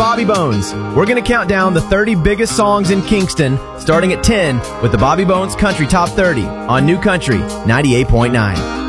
Bobby Bones. We're going to count down the 30 biggest songs in Kingston, starting at 10 with the Bobby Bones Country Top 30 on New Country 98.9.